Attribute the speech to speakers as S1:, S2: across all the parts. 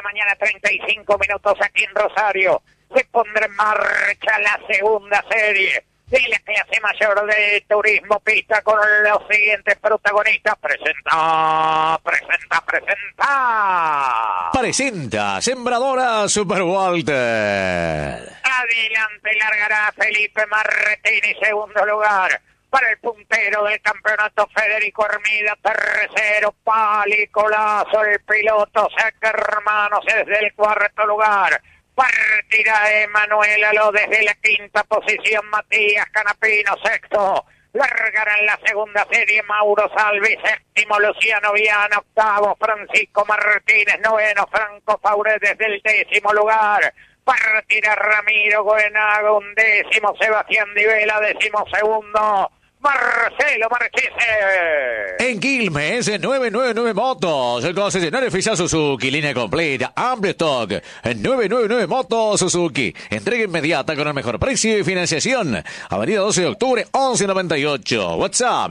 S1: mañana, 35 minutos aquí en Rosario. Se pondrá en marcha la segunda serie de la clase mayor de Turismo Pista con los siguientes protagonistas.
S2: Presenta Sembradora Super Walter.
S1: Adelante largará Felipe Martini, segundo lugar. Para el puntero del campeonato, Federico Armida, tercero, Palicolazo, el piloto, saca hermanos desde el cuarto lugar. Partirá Emanuel Aló desde la quinta posición, Matías Canapino, sexto. Largará en la segunda serie Mauro Salvi, séptimo, Luciano Viana, octavo, Francisco Martínez, noveno, Franco Faure desde el décimo lugar. Partirá Ramiro Goenaga, undécimo, Sebastián Divela, decimosegundo. Marcelo Marchese.
S2: En Quilmes, 999 Motos, el concesionario oficial Suzuki, línea completa, amplio stock. 999 Motos Suzuki, entrega inmediata con el mejor precio y financiación. Avenida 12 de octubre, 1198. WhatsApp,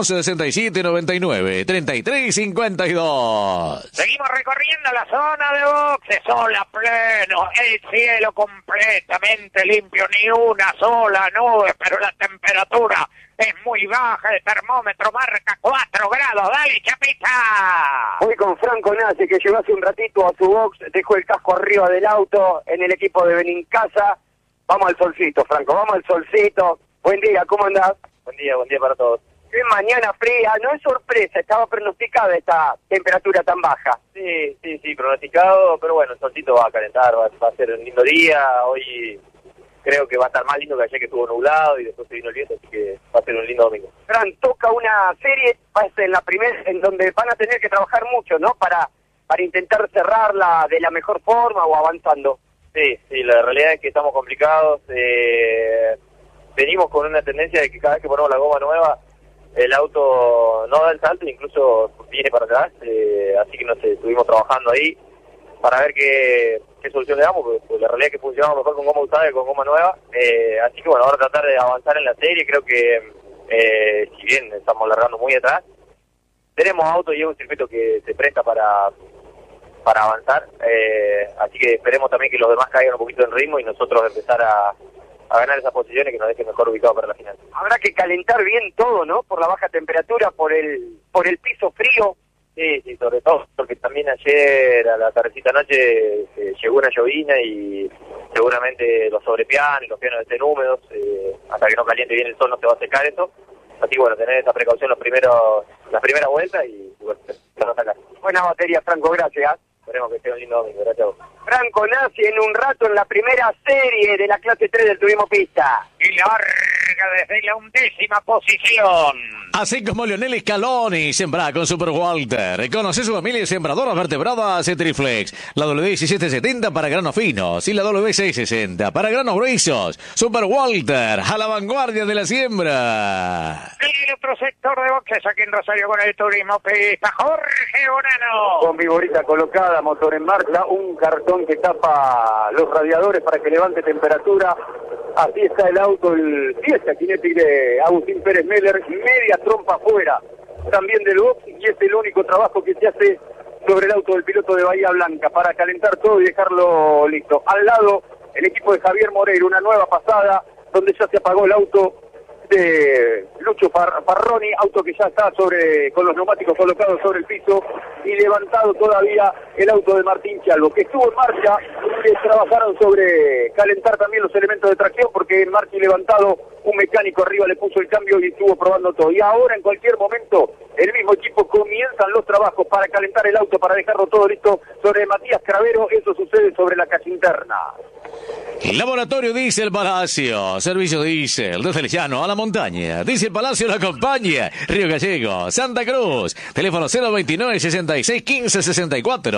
S2: 1167-99-3352.
S1: Seguimos recorriendo la zona de boxes, sol a pleno, el cielo completamente limpio, ni una sola nube, pero la temperatura es muy baja, el termómetro marca 4 grados. Dale, Chapita.
S3: Voy con Franco Nace, que llegó hace un ratito a su box, dejó el casco arriba del auto en el equipo de Benincasa. Vamos al solcito, Franco, vamos al solcito. Buen día, ¿cómo andás?
S4: Buen día para todos.
S3: Qué mañana fría, no es sorpresa, estaba pronosticada esta temperatura tan baja.
S4: Sí, pronosticado, pero bueno, el solcito va a calentar, va a ser un lindo día. Hoy creo que va a estar más lindo que ayer, que estuvo nublado y después se vino el viento, así que va a ser un lindo domingo.
S3: Fran, toca una serie, va a ser en la primera, en donde van a tener que trabajar mucho, ¿no? Para intentar cerrarla de la mejor forma o avanzando.
S4: Sí, la realidad es que estamos complicados. Venimos con una tendencia de que cada vez que ponemos la goma nueva, el auto no da el salto, incluso viene para atrás, así que no sé, estuvimos trabajando ahí para ver qué solución le damos, porque la realidad es que funcionamos mejor con goma usada que con goma nueva, así que bueno, ahora tratar de avanzar en la serie. Creo que si bien estamos largando muy atrás, tenemos auto y es un circuito que se presta para avanzar, así que esperemos también que los demás caigan un poquito en ritmo y nosotros empezar a ganar esas posiciones que nos dejen mejor ubicados para la final.
S3: Habrá que calentar bien todo, ¿no? Por la baja temperatura, por el piso frío.
S4: Sí, sobre todo, porque también ayer a la tardecita noche llegó una llovina y seguramente los sobrepianos y los pianos estén húmedos, hasta que no caliente bien el sol no se va a secar eso. Así que bueno, tener esa precaución las primeras vueltas y bueno, para no sacar.
S3: Buena batería, Franco, gracias.
S4: Esperemos que sea un lindo domingo, gracias a vos.
S3: Franco nace en un rato en la primera serie de la clase 3 del Turismo Pista.
S1: Y larga desde la 11ª posición.
S2: Así como Leonel Scaloni, sembra con Super Walter. Conoce su familia de sembradoras vertebradas Triflex. La W1770 para granos finos y la W660 para granos gruesos. Super Walter, a la vanguardia de la siembra.
S1: El otro sector de boxes aquí en Rosario con el Turismo Pista, Jorge Bonano.
S3: Con viborita colocada, motor en marcha, un cartón que tapa los radiadores para que levante temperatura. Así está el auto, el Fiesta Kinetic de Agustín Pérez Meller, media trompa afuera también del box, y es el único trabajo que se hace sobre el auto del piloto de Bahía Blanca para calentar todo y dejarlo listo. Al lado, el equipo de Javier Moreira, una nueva pasada donde ya se apagó el auto de Lucho Farroni, auto que ya está con los neumáticos colocados sobre el piso y levantado todavía el auto de Martín Chalvo, que estuvo en marcha, que trabajaron sobre calentar también los elementos de tracción, porque en marcha y levantado un mecánico arriba le puso el cambio y estuvo probando todo. Y ahora en cualquier momento el mismo equipo comienzan los trabajos para calentar el auto, para dejarlo todo listo sobre Matías Cravero. Eso sucede sobre la calle interna.
S2: Laboratorio Diesel Palacio, servicio diésel desde el llano a la montaña. Diesel Palacio lo acompaña. Río Gallego, Santa Cruz. Teléfono 029 66 15 64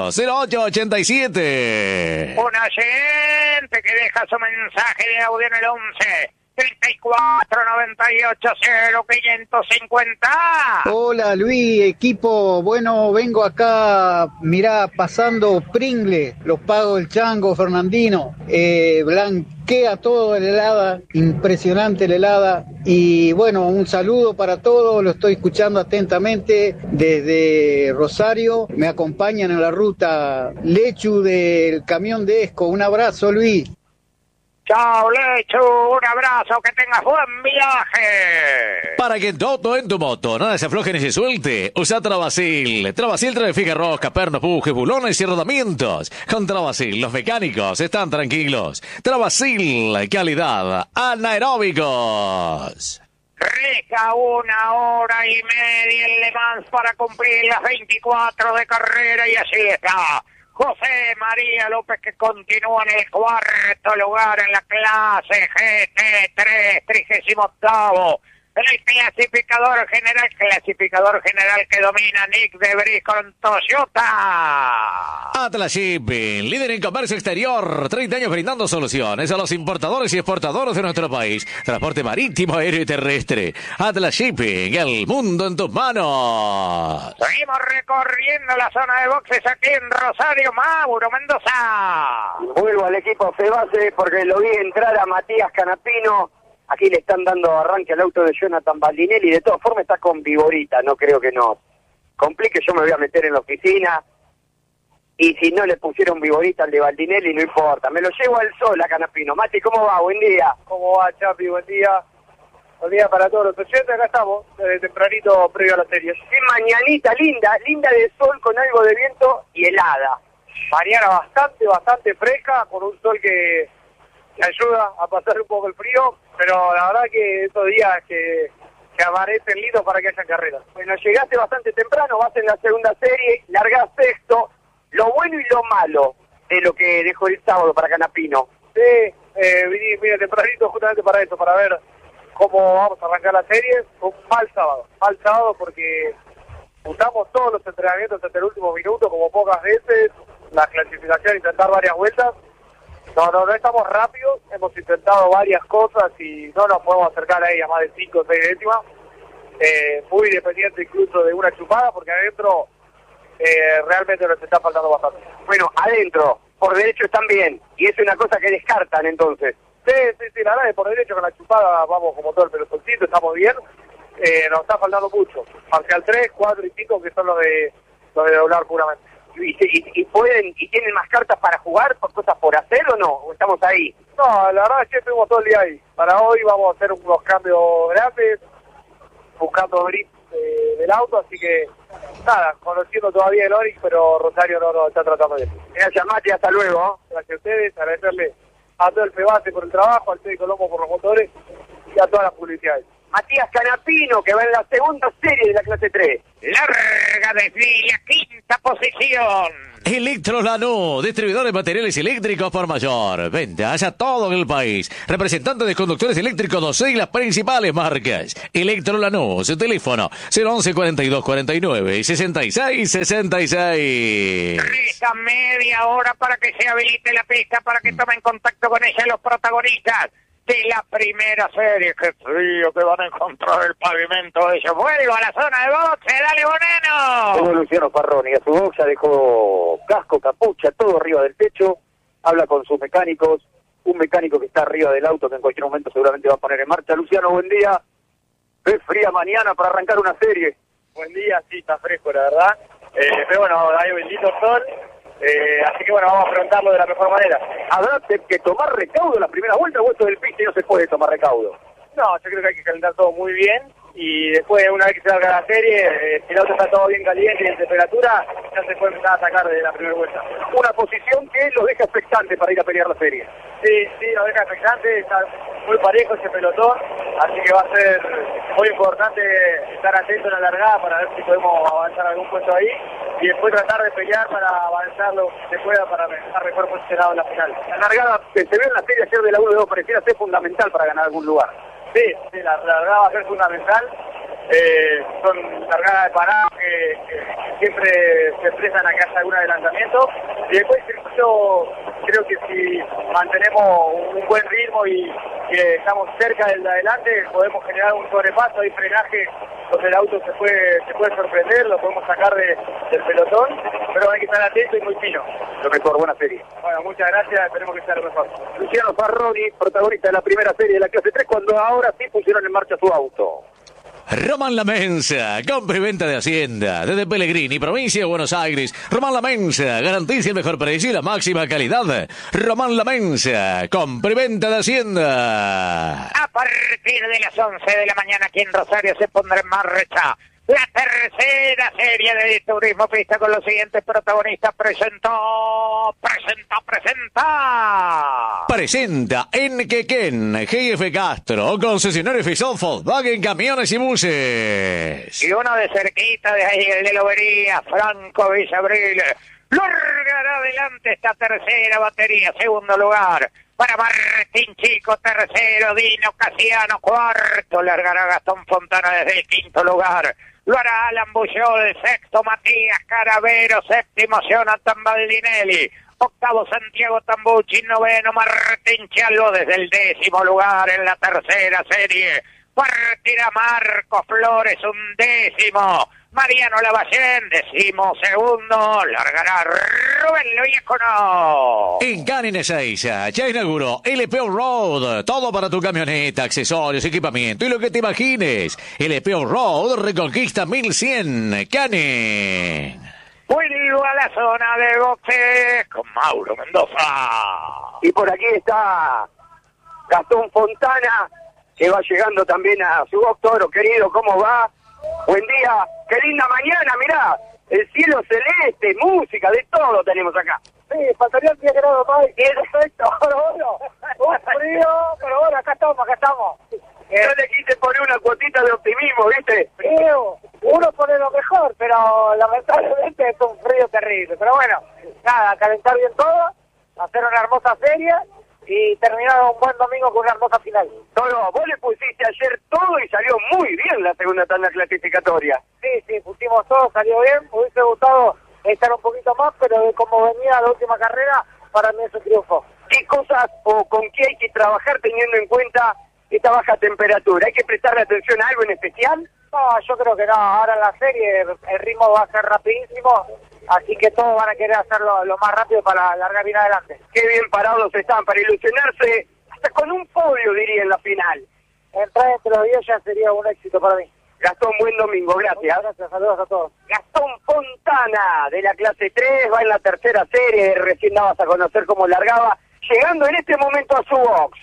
S2: 0887.
S1: Una gente que deja su mensaje de audio en el 11 34 98 0 550.
S5: Hola Luis, equipo, bueno, vengo acá, mirá, pasando Pringle, los pago el Chango Fernandino, blanquea todo la helada, impresionante la helada, y bueno, un saludo para todos, lo estoy escuchando atentamente desde Rosario, me acompañan en la ruta Lechu del camión de Esco, un abrazo Luis.
S1: Chao, Lechu, un abrazo, que tengas buen viaje.
S2: Para que todo en tu moto nada se afloje ni se suelte, usa Travasil. Travasil trae fija rosca, pernos, pujes, bulones y rodamientos. Con Travasil, los mecánicos están tranquilos. Travasil, calidad, anaeróbicos.
S1: Resta 1 hora y media en Le Mans para cumplir las 24 de carrera y así está. José María López, que continúa en el cuarto lugar en la clase GT3, 38º. En el clasificador general que domina Nick Debris con Toyota.
S2: Atlas Shipping, líder en comercio exterior, 30 años brindando soluciones a los importadores y exportadores de nuestro país. Transporte marítimo, aéreo y terrestre. Atlas Shipping, el mundo en tus manos.
S1: Seguimos recorriendo la zona de boxes aquí en Rosario. Mauro Mendoza.
S3: Vuelvo al equipo Febase porque lo vi entrar a Matías Canapino. Aquí le están dando arranque al auto de Jonathan Baldinelli. De todas formas está con Viborita, no creo que nos complique. Yo me voy a meter en la oficina y si no le pusieron Viborita al de Baldinelli, no importa. Me lo llevo al sol a Canapino. Mati, ¿cómo va? Buen día.
S6: ¿Cómo va, Chapi? Buen día. Buen día para todos los oyentes. Acá estamos, desde tempranito previo a la serie.
S3: Qué mañanita linda, linda de sol con algo de viento y helada.
S6: Mañana bastante fresca, con un sol que ayuda a pasar un poco el frío, pero la verdad que estos días que amanecen lindos para que haya carreras.
S3: Bueno, llegaste bastante temprano, vas en la segunda serie, largás sexto. Lo bueno y lo malo de lo que dejó el sábado para Canapino.
S6: Sí, vine tempranito justamente para eso, para ver cómo vamos a arrancar la serie. Fue un mal sábado porque juntamos todos los entrenamientos hasta el último minuto, como pocas veces, la clasificación, intentar varias vueltas. No estamos rápidos, hemos intentado varias cosas y no nos podemos acercar a ellas más de 5 o 6 décimas. Muy dependiente incluso de una chupada, porque adentro realmente nos está faltando bastante.
S3: Bueno, adentro, por derecho están bien, y es una cosa que descartan entonces.
S6: Sí, la verdad es que por derecho con la chupada vamos como todo el pelotoncito, estamos bien. Nos está faltando mucho. Parcial 3, 4 y 5, que son los de doblar puramente.
S3: ¿Y pueden y tienen más cartas para jugar, por cosas por hacer o no? ¿O estamos ahí?
S6: No, la verdad es que estuvimos todo el día ahí. Para hoy vamos a hacer unos cambios grandes, buscando grip del auto, así que nada, conociendo todavía el Onix, pero Rosario no nos está tratando bien.
S3: Gracias, Mati, hasta luego.
S6: Gracias a ustedes, agradecerle a todo el FEBASE por el trabajo, al Teddy Colombo por los motores y a todas las publicidades.
S3: Matías Canapino, que va en la segunda serie de la clase 3.
S1: Larga desde la quinta posición.
S2: Electro Lanús, distribuidor de materiales eléctricos por mayor. Ventas a todo el país. Representante de conductores eléctricos 12 y las principales marcas. Electro Lanús, teléfono 011 42 49 66 66.
S1: Resta media hora para que se habilite la pista, para que tomen contacto con ella los protagonistas de la primera serie. Qué frío que van a encontrar el pavimento de ellos. Vuelvo a la zona de boxe, dale Boneno.
S3: Como Luciano Parroni, a su box ya dejó casco, capucha, todo arriba del techo, habla con sus mecánicos, un mecánico que está arriba del auto que en cualquier momento seguramente va a poner en marcha. Luciano, buen día. Es fría mañana para arrancar una serie.
S6: Buen día, sí, está fresco, la verdad. Pero bueno, hay un bendito sol. Así que bueno, vamos a afrontarlo de la mejor manera.
S3: ¿Habrá que tomar recaudo en la primera vuelta o esto del piste no se puede tomar recaudo?
S6: No, yo creo que hay que calentar todo muy bien y después, una vez que se haga la serie, si el auto está todo bien caliente y en temperatura, ya se puede empezar a sacar de la primera vuelta.
S3: Una posición que lo deja expectante para ir a pelear la serie.
S6: Sí, lo deja expectante, está muy parejo ese pelotón, así que va a ser muy importante estar atento en la largada para ver si podemos avanzar algún puesto ahí y después tratar de pelear para avanzar lo que se pueda para estar mejor posicionado en la final.
S3: La largada que se ve en la serie ayer de la 1-2 pareciera ser fundamental para ganar algún lugar.
S6: Sí, la largada va a ser fundamental. Son largadas de paraje, que siempre se expresan acá haya algún adelantamiento. Y después el circuito, creo que si mantenemos un buen ritmo y que estamos cerca del de adelante, podemos generar un sobrepaso y frenaje donde el auto se puede sorprender, lo podemos sacar del pelotón, pero hay que estar atento y muy fino.
S3: Lo mejor, buena serie.
S6: Bueno, muchas gracias, esperemos que sea lo mejor.
S3: Luciano Farroni, protagonista de la primera serie de la clase 3, cuando ahora sí pusieron en marcha su auto.
S2: Román La Mensa, compra y venta de Hacienda, desde Pellegrini, provincia de Buenos Aires. Román La Mensa, garantiza el mejor precio y la máxima calidad. Román La Mensa, compra y venta de Hacienda.
S1: A partir de las 11 de la mañana aquí en Rosario se pondrá en marcha la tercera serie de Turismo Pista con los siguientes protagonistas. Presenta
S2: En Quequén, GF Castro, concesionario oficial Volkswagen Camiones y Buses.
S1: Y uno de cerquita de ahí, el de Lobería, Franco Villabril. Largará adelante esta tercera batería, segundo lugar para Martín Chico, tercero Dino Casiano, cuarto largará Gastón Fontana desde el quinto lugar. Lo hará Alan Bullol, sexto Matías Caravero, séptimo Jonathan Baldinelli, octavo Santiago Tambucci, noveno Martín Chalvo desde el décimo lugar en la tercera serie. Partirá Marcos Flores, undécimo. Mariano Lavallén, decimosegundo. Largará Rubén Loiacono.
S2: En Canin Ezeiza ya inauguró LP Road. Todo para tu camioneta, accesorios, equipamiento y lo que te imagines. LP Road Reconquista 1100. Canin.
S1: Vuelvo a la zona de boxes con Mauro Mendoza.
S3: Y por aquí está Gastón Fontana, que va llegando también a su box. Toro, querido, ¿cómo va? Buen día, qué linda mañana, mirá, el cielo celeste, música, de todo tenemos acá.
S6: Sí, faltaría el 10 grados más. Perfecto, pero bueno, un frío, pero bueno, acá estamos.
S3: Yo le quise poner una cuotita de optimismo, ¿viste?
S6: Uno pone lo mejor, pero lamentablemente es un frío terrible. Pero bueno, nada, calentar bien todo, hacer una hermosa serie y terminar un buen domingo con una hermosa final.
S3: Toro, vos le pusiste ayer todo y salió muy bien la segunda tanda clasificatoria.
S6: Sí, pusimos todo, salió bien. Me hubiese gustado estar un poquito más, pero de cómo venía la última carrera, para mí es un triunfo.
S3: ¿Qué cosas o con qué hay que trabajar teniendo en cuenta esta baja temperatura? ¿Hay que prestarle atención a algo en especial?
S6: No, yo creo que no. Ahora en la serie el ritmo va a ser rapidísimo, así que todos van a querer hacerlo lo más rápido para largar bien adelante.
S3: Qué bien parados están para ilusionarse, hasta con un podio diría en la final.
S6: Entrar entre los 10 ya sería un éxito para mí.
S3: Gastón, buen domingo, gracias.
S6: Muchas gracias, saludos a todos.
S3: Gastón Fontana, de la clase 3, va en la tercera serie, recién dabas a conocer cómo largaba, llegando en este momento a su box.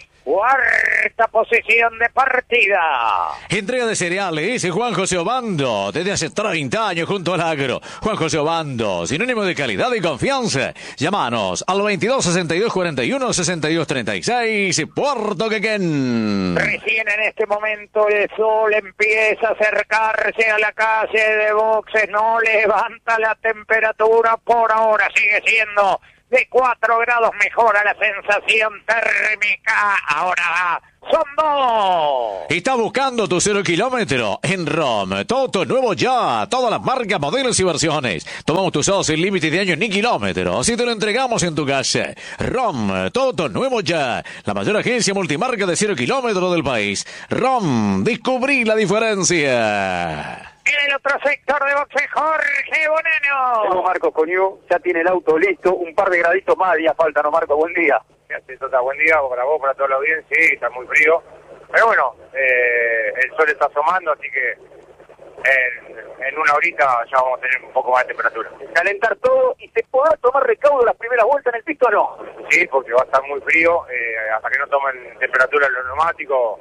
S1: Cuarta posición de partida.
S2: Entrega de cereales, Juan José Obando, desde hace 30 años junto al agro. Juan José Obando, sinónimo de calidad y confianza. Llámanos al 22 62 41 62 36, Puerto Quequén.
S1: Recién en este momento el sol empieza a acercarse a la calle de boxes, no levanta la temperatura por ahora, sigue siendo de 4 grados, mejora la sensación térmica, ahora son 2.
S2: Está buscando tu 0 kilómetro en ROM. Toto nuevo ya. Todas las marcas, modelos y versiones. Tomamos tus ojos sin límite de años ni kilómetros y te lo entregamos en tu casa. ROM, Toto nuevo ya. La mayor agencia multimarca de 0 kilómetros del país. ROM, descubrí la diferencia.
S1: En el otro sector de boxe, Jorge Bonano.
S3: Tengo Marcos Coñú, ya tiene el auto listo, un par de graditos más, día falta, ¿no, Marcos? Buen día.
S4: Sí, Tota, buen día para vos, para toda la audiencia. Sí, está muy frío. Pero bueno, el sol está asomando, así que en una horita ya vamos a tener un poco más de temperatura.
S3: Calentar todo y se podrá tomar recaudo las primeras vueltas en el pisto o no.
S4: Sí, porque va a estar muy frío, hasta que no tomen temperatura los neumáticos.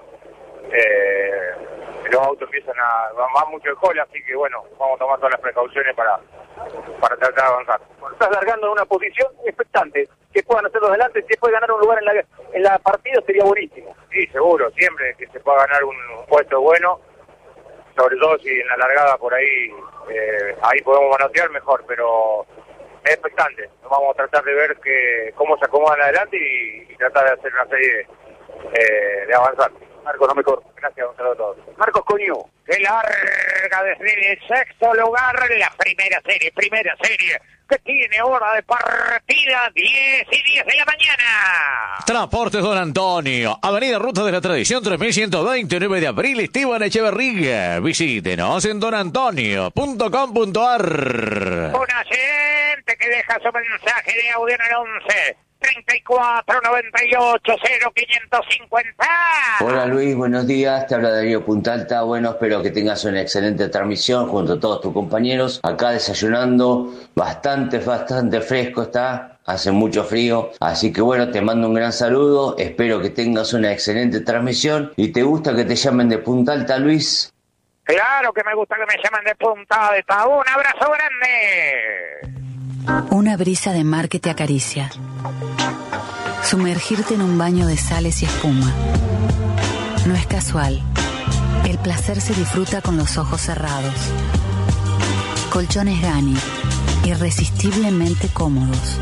S4: Los autos empiezan va mucho el col, así que bueno, vamos a tomar todas las precauciones para tratar de avanzar.
S3: Estás largando en una posición expectante, que puedan hacerlo adelante, si puede ganar un lugar en la partida sería buenísimo.
S4: Sí, seguro, siempre que se pueda ganar un puesto bueno, sobre todo si en la largada por ahí podemos manotear mejor, pero es expectante. Vamos a tratar de ver cómo se acomodan adelante y tratar de hacer una serie de avanzar.
S3: Marcos, no me cortes. Gracias, un saludo a todos. Marcos Coño.
S1: Que larga desde el sexto lugar la primera serie que tiene hora de partida 10:10 de la mañana.
S2: Transportes Don Antonio, Avenida Ruta de la Tradición 3120, 9 de abril, Esteban Echeverría. Visítenos en donantonio.com.ar.
S1: Una gente que deja su mensaje de audio en el 11 34 98 0550.
S7: Hola Luis, buenos días, te habla Darío Puntalta. Bueno, espero que tengas una excelente transmisión junto a todos tus compañeros. Acá desayunando, bastante fresco está, hace mucho frío. Así que bueno, te mando un gran saludo, espero que tengas una excelente transmisión. ¿Y te gusta que te llamen de Puntalta, Luis?
S1: Claro que me gusta que me llamen de Punta Alta. Un abrazo grande.
S8: Una brisa de mar que te acaricia. Sumergirte en un baño de sales y espuma. No es casual. El placer se disfruta con los ojos cerrados. Colchones Gani. Irresistiblemente cómodos.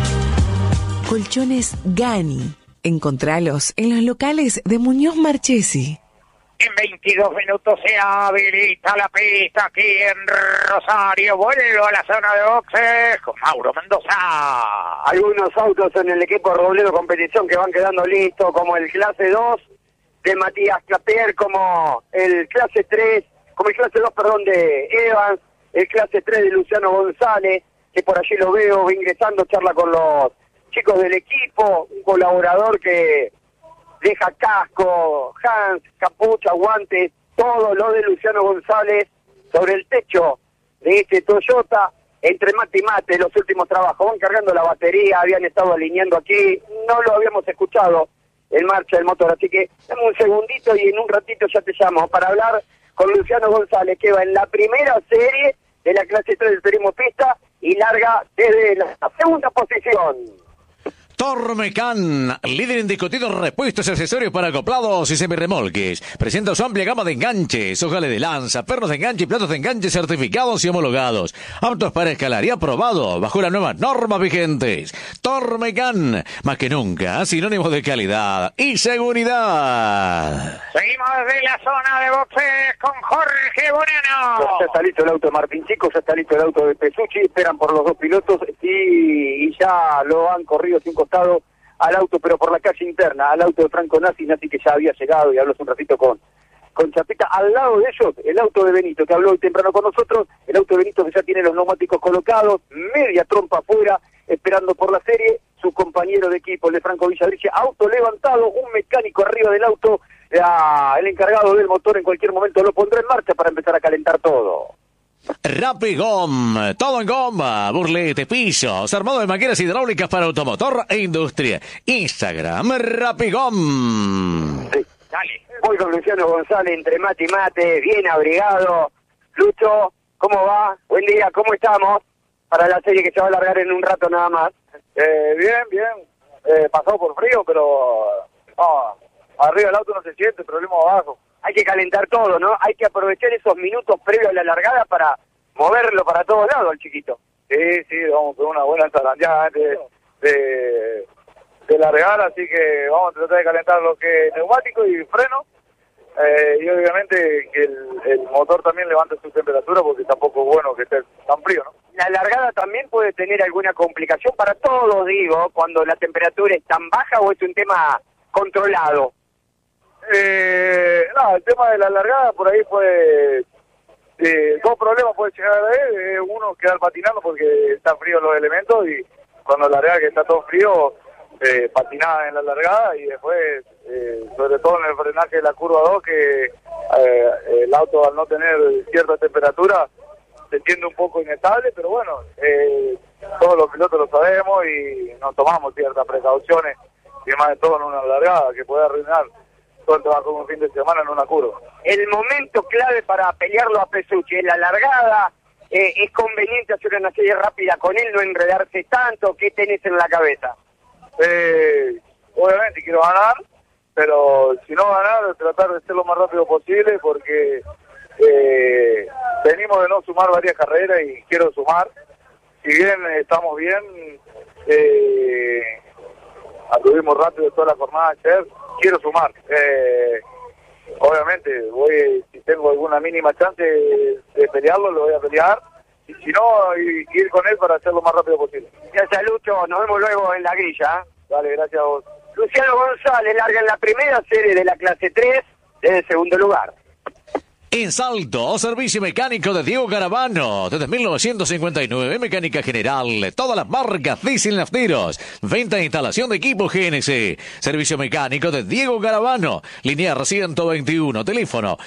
S9: Colchones Gani. Encontralos en los locales de Muñoz Marchesi.
S1: En 22 minutos se habilita la pista aquí en Rosario. Vuelvo a la zona de boxes con Mauro Mendoza.
S3: Algunos autos en el equipo Robledo Competición que van quedando listos, como el clase 2 de Matías Clapier, como el clase 3, como el clase 2, perdón, de Evans, el clase 3 de Luciano González, que por allí lo veo, va ingresando, charla con los chicos del equipo, un colaborador que deja casco, Hans, capucha, guantes, todo lo de Luciano González sobre el techo de este Toyota. Entre mate y mate, los últimos trabajos, van cargando la batería, habían estado alineando aquí, no lo habíamos escuchado en marcha el motor, así que dame un segundito y en un ratito ya te llamo para hablar con Luciano González, que va en la primera serie de la clase 3 del turismo pista y larga desde la segunda posición.
S2: Tormecan, líder indiscutido en repuestos y accesorios para acoplados y semirremolques. Presenta su amplia gama de enganches, ojales de lanza, pernos de enganche y platos de enganche certificados y homologados. Aptos para escalar y aprobado bajo las nuevas normas vigentes. Tormecan, más que nunca, sinónimo de calidad y seguridad.
S1: Seguimos desde la zona de boxes con Jorge Bonano.
S3: Ya está listo el auto de Martín Chico, ya está listo el auto de Pesucci, esperan por los dos pilotos y ya lo han corrido sin costado al auto, pero por la calle interna, al auto de Franco Nassi que ya había llegado y habló hace un ratito con Chapita. Al lado de ellos, el auto de Benito, que habló hoy temprano con nosotros, el auto de Benito que ya tiene los neumáticos colocados, media trompa afuera, esperando por la serie, su compañero de equipo, el de Franco Villadriche, auto levantado, un mecánico arriba del auto, el encargado del motor en cualquier momento lo pondrá en marcha para empezar a calentar todo.
S2: Rapigom, todo en goma, burlete, pisos, armado de maqueras hidráulicas para automotor e industria. Instagram, Rapigom.
S3: Sí. Dale. Voy con Luciano González entre mate y mate, bien abrigado. Lucho, ¿cómo va? Buen día, ¿cómo estamos? Para la serie que se va a alargar en un rato nada más.
S6: Bien. Pasó por frío, pero arriba el auto no se siente, problema abajo.
S3: Hay que calentar todo, ¿no? Hay que aprovechar esos minutos previos a la largada para moverlo para todos lados al chiquito.
S6: Sí, vamos con una buena zarandeada antes de largar, así que vamos a tratar de calentar lo que es neumático y freno, y obviamente que el motor también levante su temperatura, porque tampoco es bueno que esté tan frío, ¿no?
S3: La largada también puede tener alguna complicación para todos, digo, cuando la temperatura es tan baja, o es un tema controlado.
S6: No, el tema de la largada por ahí fue dos problemas puede llegar a ver. Uno, quedar patinando porque están fríos los elementos, y cuando larga que está todo frío, patinada en la largada, y después sobre todo en el frenaje de la curva 2, que el auto al no tener cierta temperatura se siente un poco inestable, pero bueno, todos los pilotos lo sabemos y nos tomamos ciertas precauciones, y más de todo en una largada que puede arruinar todo el trabajo un fin de semana en una curva.
S3: El momento clave para pelearlo a Pesucci es la largada. ¿Es conveniente hacer una serie rápida con él, no enredarse tanto? ¿Qué tenés en la cabeza?
S6: Obviamente quiero ganar, pero si no ganar, tratar de ser lo más rápido posible, porque venimos de no sumar varias carreras y quiero sumar. Si bien estamos bien, anduvimos rápido toda la jornada ayer, quiero sumar. obviamente, si tengo alguna mínima chance de pelearlo, lo voy a pelear. Y si no, ir con él para hacerlo lo más rápido posible.
S3: Gracias, Lucho. Nos vemos luego en la grilla.
S6: Dale, gracias a vos.
S3: Luciano González larga en la primera serie de la clase 3 en el segundo lugar.
S2: En Salto, servicio mecánico de Diego Garavano. Desde 1959, mecánica general, todas las marcas diesel nafteros. Venta e instalación de equipo GNC. Servicio mecánico de Diego Garavano. Linear 121, teléfono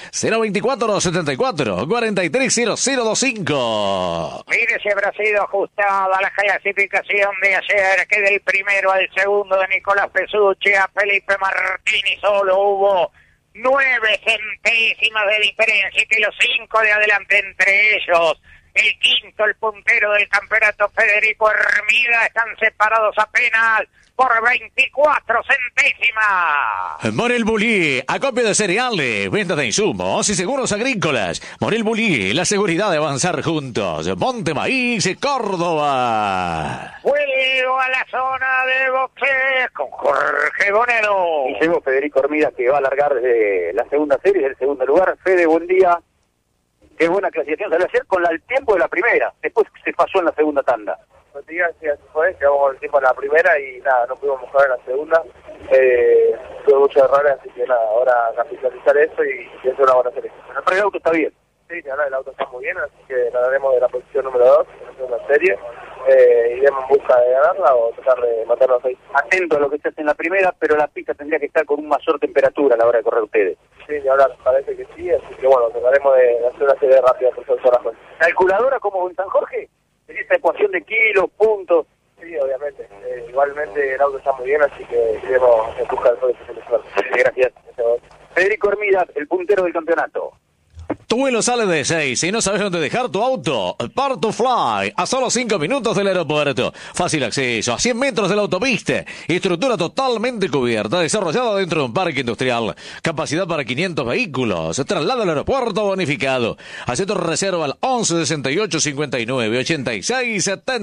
S2: 024-74-430025.
S1: Mire si habrá sido ajustada la clasificación de ayer, que del primero al segundo de Nicolás Pesucci a Felipe Martini solo hubo 9 centésimas de diferencia, y que los 5 de adelante, entre ellos el quinto, el puntero del campeonato Federico Hermida, están separados apenas por 24 centésimas.
S2: Morel Bulli, acopio de cereales, venta de insumos y seguros agrícolas. Morel Bulli, la seguridad de avanzar juntos. Monte Maíz, Córdoba.
S1: Vuelvo a la zona de boxeo con Jorge Bonedo.
S3: Y llegó Federico Hermida, que va a largar desde la segunda serie, del segundo lugar. Fede, buen día. Qué buena clasificación salió ayer con el tiempo de la primera. Después se pasó en la segunda tanda.
S6: No te digas si así fue, quedamos el tiempo en la primera y nada, no pudimos mejorar en la segunda. Tuve muchos errores, así que nada, ahora capitalizar eso y eso es una buena serie.
S3: Pero el auto está bien.
S6: Sí, ahora el auto está muy bien, así que ganaremos de la posición número 2 en la segunda serie. Iremos en busca de ganarla o tratar de matarnos ahí.
S3: Atento a lo que se hace en la primera, pero la pista tendría que estar con una mayor temperatura a la hora de correr ustedes.
S6: Sí, y ahora parece que sí, así que bueno, trataremos de hacer una serie rápida por todas las cosas.
S3: ¿Calculadora como en San Jorge? Esa ecuación de kilos, puntos.
S6: Sí, obviamente. Igualmente el auto está muy bien, así que iremos en busca de todo eso.
S3: Gracias. Federico Hermida, el puntero del campeonato.
S2: Tu vuelo sale de 6 y no sabes dónde dejar tu auto. Part to Fly, a solo 5 minutos del aeropuerto. Fácil acceso, a 100 metros de la autopista. Estructura totalmente cubierta, desarrollada dentro de un parque industrial. Capacidad para 500 vehículos. Traslado al aeropuerto bonificado. Haz tu reserva al 11 68 59 86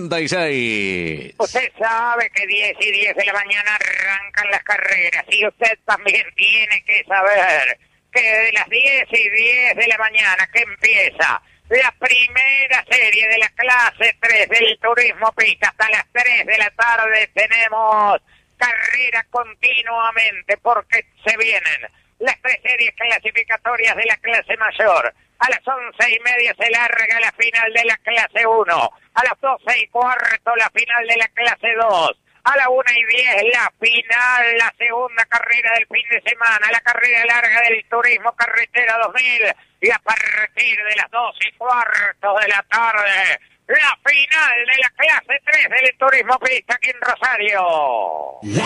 S2: 76.
S1: Usted sabe que 10 y 10 de la mañana arrancan las carreras, y usted también tiene que saber que de las 10 y 10 de la mañana que empieza la primera serie de la clase 3 del turismo pista hasta las 3 de la tarde tenemos carrera continuamente, porque se vienen las 3 series clasificatorias de la clase mayor. A las 11:30 se larga la final de la clase 1, a las 12:15 la final de la clase 2. A la 1:10 la final, la segunda carrera del fin de semana, la carrera larga del Turismo Carretera 2000. Y a partir de las 2:15 de la tarde, la final de la clase 3 del Turismo Pista aquí en Rosario.